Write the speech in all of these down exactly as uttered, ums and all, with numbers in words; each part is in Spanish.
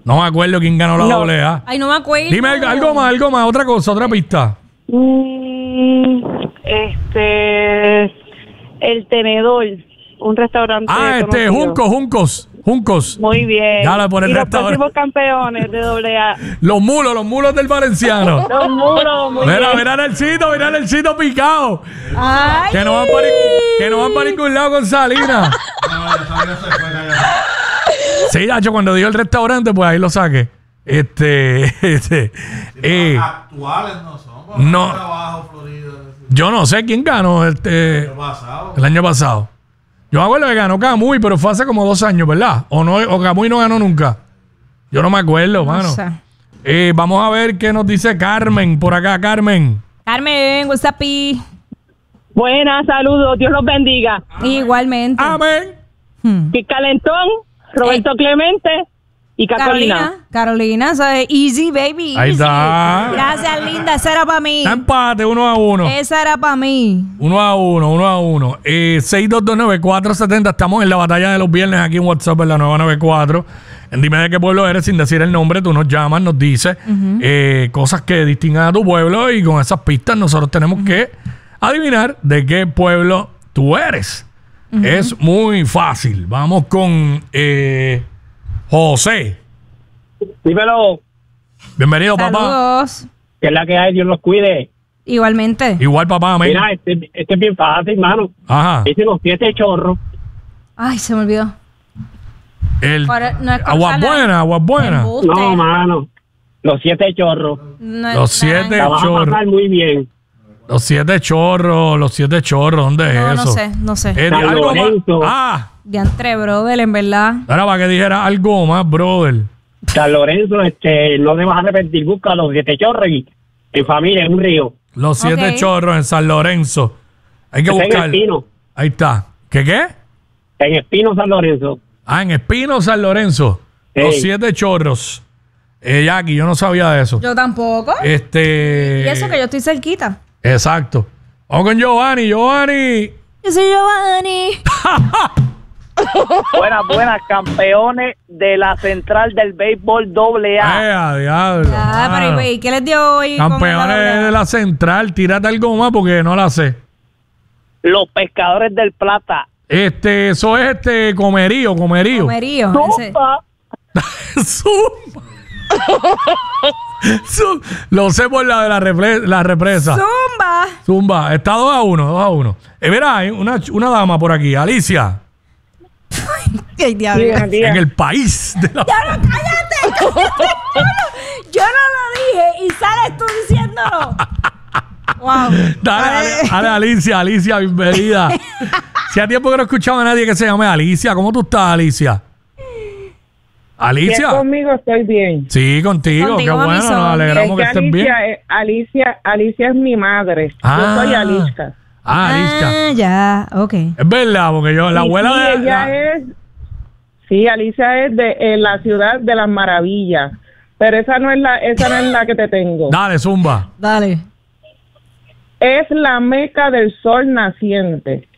No me acuerdo quién ganó la No. doble A. Ay, no me acuerdo. Dime algo, algo más, algo más, otra cosa, otra pista. Mm, este, el tenedor, un restaurante. Ah, este, conocido. Juncos, Juncos, Juncos. Muy bien. Dale por el y los restaurante. próximos campeones de doble A. Los mulos, los mulos del Valenciano. Los muros, muy Mira, bien. mira el Cito, mira el Cito picado. Ay. Que no van para que no van para ningún lado con Salinas. Sí, Nacho, cuando dijo el restaurante, pues ahí lo saqué. Este, este, eh, Actuales no son. no. Trabajo, Florida. Yo no sé quién ganó este Pasado. el año pasado. Yo me acuerdo que ganó Camuy, pero fue hace como dos años, ¿verdad? O no, o Camuy no ganó nunca. Yo no me acuerdo, No mano. sé. Eh, vamos a ver qué nos dice Carmen por acá, Carmen. Carmen, what's up, Pi? Buenas, saludos, Dios los bendiga. Igualmente. Amén. Hmm. Kit Calentón, Roberto Clemente y Carolina. Carolina, Carolina, so, easy, baby. Ahí easy. está. Gracias, linda. Esa era para mí. Está empate, uno a uno. Esa era para mí. Uno a uno, uno a uno. Eh, seis dos dos nueve cuatro siete cero. Estamos en la batalla de los viernes aquí en WhatsApp en la nueva noventa y cuatro. En Dime de qué pueblo eres sin decir el nombre. Tú nos llamas, nos dices uh-huh. eh, cosas que distingan a tu pueblo y con esas pistas nosotros tenemos uh-huh. que adivinar de qué pueblo tú eres. Uh-huh. Es muy fácil. Vamos con eh, José. Dímelo. Bienvenido, papá. Saludos. Que es la que hay, Dios los cuide. Igualmente. Igual, papá. Amén. Mira, este, este es bien fácil, hermano. Ajá. Dice los siete chorros. Ay, se me olvidó. El, Ahora, no es aguas buenas, aguas buenas. Embuste. No, mano. Los siete chorros. No es Los siete La vas a chorros. pasar muy bien. Los siete chorros, los siete chorros, ¿dónde es No, eso? no sé, no sé. Eh, San algo más. Lorenzo. Ah, Diantre, brother, en verdad. ahora para que dijera algo más, brother. San Lorenzo, este, no te vas a arrepentir. Busca los siete chorros y en familia, en un río. Los siete Ok. chorros en San Lorenzo. Hay que Está en buscar. Espino. Ahí está. ¿Qué qué? En Espino, San Lorenzo. Ah, en Espino, San Lorenzo. Los Ey. siete chorros. Eh, Jackie, yo no sabía de eso. Yo tampoco. Este. Y eso que yo estoy cerquita. Exacto. Vamos con Giovanni. Giovanni. Yo soy Giovanni. Buenas, buenas, campeones de la central del béisbol doble A. Eh, a diablo. Ah, pero mano. ¿y qué les dio hoy? con la Campeones doble A? de la central. Tírate algo más porque no la sé. Los pescadores del Plata. Este, eso es este comerío, comerío. Comerío. ese. Zumba. Zumba. Zum- Lo sé por la de la, repre- la represa. Zumba. Zumba. Está dos a uno, dos a uno. Eh, mira, hay una, una dama por aquí, Alicia. Ay, diablo. En el país de la... Ya no, cállate. Yo no lo dije y sales tú diciéndolo. Wow. Dale, dale, dale, Alicia, Alicia, bienvenida. Si a tiempo que no escuchaba a nadie que se llame Alicia, ¿cómo tú estás, Alicia? Alicia. Conmigo estoy bien. Sí, contigo, Contigo, qué bueno, mami, nos son. alegramos que Es que estés bien. Alicia, es- Alicia, Alicia es mi madre. Ah. Yo soy Alicia. Ah, Alicia. Ah, ya, ok. Es verdad, porque yo, la Y abuela sí, de... ella la- es, sí, Alicia es de en la ciudad de las maravillas. Pero esa no es la, esa no es la que te tengo. Dale, Zumba. Dale. Es la meca del sol naciente.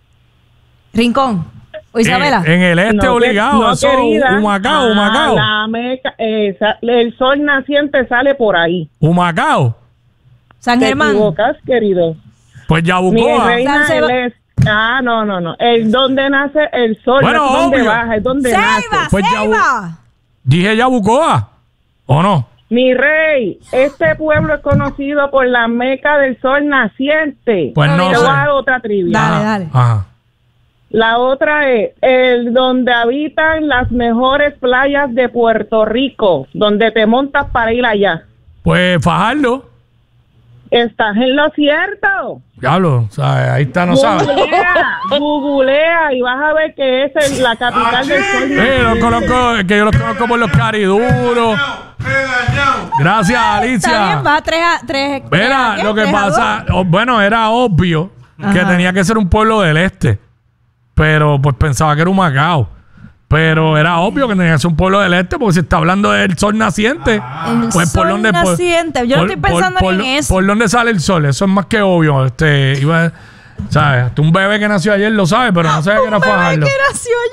Rincón. O Isabela. En, en el este No, obligado, no, eso, querida. Humacao, Ah, Humacao. La meca, esa, el sol naciente sale por ahí. Humacao. San Te Germán. equivocas, querido. Pues Mi Yabucoa. reina, San Seba- él es- Ah, no, no, no. El donde nace el sol, Bueno, no es donde obvio. baja, es donde nace. Seiba, Pues ya- Seiba. Dije Yabucoa. ¿O no? Mi rey, este pueblo es conocido por la meca del sol naciente. Pues no Te sé. voy a dar otra trivia. Dale, Ajá, dale. Ajá. La otra es el donde habitan las mejores playas de Puerto Rico, donde te montas para ir allá. Pues Fajardo. Estás en lo cierto. Diablo, o sea, ahí está, no sabe. Googlea, googlea y vas a ver que esa es la capital del sol. Eh, los conozco, que yo los conozco por los cariduros. Gracias, Está bien, Alicia. va tres a tres. Mira, tres a lo que tres a pasa, o- bueno, era obvio que Ajá. tenía que ser un pueblo del este. Pero pues pensaba que era un Macao. Pero era obvio que tenía que ser un pueblo del este, porque si está hablando del sol naciente, El pues por sol dónde por- naciente. Yo no por- estoy pensando por- ni por- en eso. ¿Por dónde sale el sol? Eso es más que obvio. Este, iba, ¿sabes? Hasta un bebé que nació ayer lo sabe, pero no sabe que era Un bebé Fajardo. que nació ayer.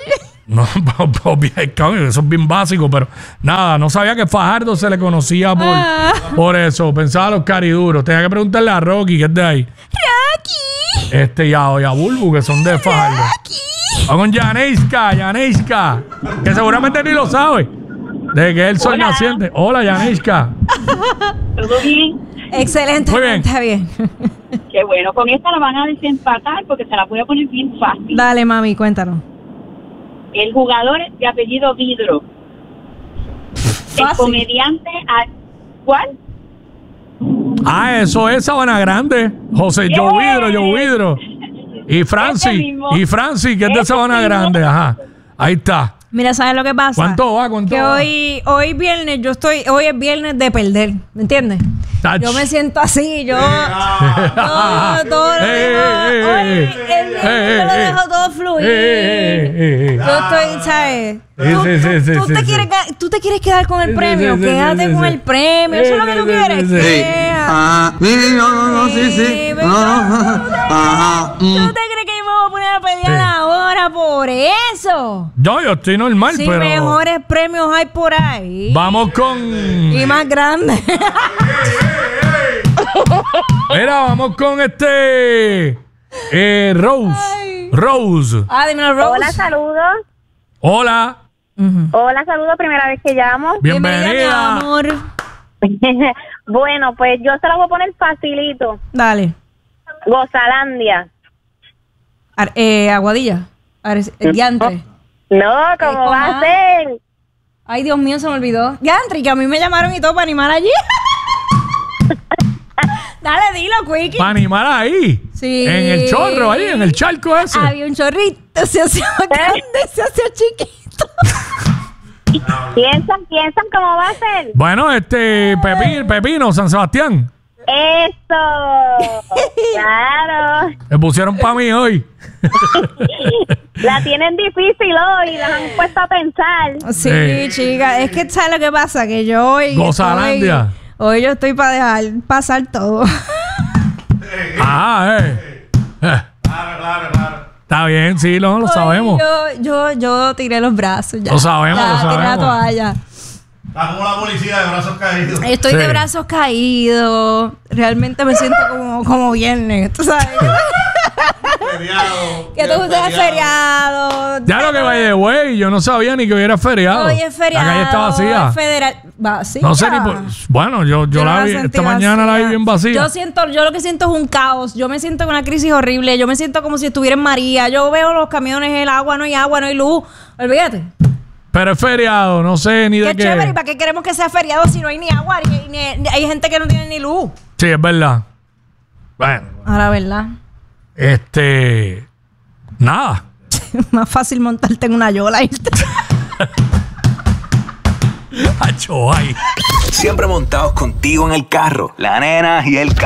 No, eso es bien básico, pero nada, no sabía que Fajardo se le conocía por, Ah. por eso. Pensaba los cariduros. Tenía que preguntarle a Rocky, que es de ahí. Rocky. Este y a, y a Bulbu, que son de Fajardo. Vamos con Yaneiska, Yaneiska, que seguramente ni lo sabe. De que es el sol Hola. naciente. Hola, Yaneiska. ¿Todo bien? Excelente. Muy bien. Está bien. Qué bueno. Con esta la van a desempatar porque se la voy a poner bien fácil. Dale, mami, cuéntanos. El jugador de apellido Vidro. El Fácil. comediante... a- ¿Cuál? Ah, eso es Sabana Grande. José Joe Vidro, Joe Vidro. Y Francis, Ese mismo. y Francis, que es de Ese Sabana mismo. Grande, ajá. Ahí está. Mira, ¿sabes lo que pasa? ¿Cuánto va? ¿Cuánto Que va? hoy, hoy viernes, yo estoy, hoy es viernes de perder, ¿me entiendes? Tach. Yo me siento así, yo, yo todo lo Eh, dejo, eh, hoy eh, el viernes eh, yo lo eh, dejo todo fluir. Eh, eh, eh, eh. Yo estoy, ¿sabes? Sí, Tú, sí, sí, tú- sí, tú te sí, quieres, sí. ga- tú te quieres quedar con el Sí, premio, sí, sí, quédate sí, con sí. el premio, eso es lo que tú Sí, sí, quieres. sí, sí. Quédate. Ah, sí, no, no, no, sí, sí. pero No, no, ¿tú te- ajá, ¿Tú mm. te crees que yo me voy a poner a pelear Sí. ahora por eso? Yo, yo estoy normal, Si pero. mejores premios hay por ahí. Vamos con. Y más grandes. Mira, vamos con este. Eh, Rose. Ay. Rose. Ah, dímelo, Rose. Hola, saludos. Hola. Ujú. Hola, saludos, primera vez que llamo. Bienvenida, mi Bienvenida. amor. Bueno, pues yo se la voy a poner facilito. Dale. Gozalandia. Ar- eh, Aguadilla. Ar- eh, Diantre. No, ¿cómo Ay, va a comadre. ser? Ay, Dios mío, se me olvidó. Diantre, que a mí me llamaron y todo para animar allí. Dale, dilo, Quickie. Para animar ahí. Sí. En el chorro, ahí, en el charco ese. Había un chorrito, se hacía grande, se hacía chiquito. ¿Piensan, piensan cómo va a ser? Bueno, este. Pepi- Pepino, San Sebastián. ¡Eso! ¡Claro! Me pusieron para mí hoy. La tienen difícil hoy, las han puesto a pensar. Sí, Eh. chica, es que ¿sabes lo que pasa? Que yo hoy... Gozalandia. Hoy, hoy yo estoy para dejar pasar todo. Ah, eh. Eh, Claro, claro, claro. Está bien, sí, no, lo Hoy sabemos. Yo, yo, yo tiré los brazos ya. Lo sabemos, Ya, lo tiré la sabemos. toalla. Está como la policía de brazos caídos. Estoy Sí. de brazos caídos. Realmente me siento como, como viernes, tú sabes. Feriado. Que tú estés feriado. Ya lo que vaya de güey, yo no sabía ni que hoy era feriado. Hoy es feriado. La calle está vacía. es federal. Vacía. No sé ni por... Bueno, yo, yo, Yo no la vi, sentí esta mañana la vi vacía. bien vacía. Yo siento, yo lo que siento es un caos. Yo me siento con una crisis horrible. Yo me siento como si estuviera en María. Yo veo los camiones, el agua, no hay agua, no hay luz. Olvídate. Pero es feriado, no sé ni de Qué qué. chévere. ¿Y para qué queremos que sea feriado si no hay ni agua? Ni, ni- ni- hay gente que no tiene ni luz. Sí, es verdad. Bueno, Ahora, ¿verdad? este... Nada. Más fácil montarte en una yola. y- Acho, ay. Siempre montados contigo en el carro, la nena y el carro.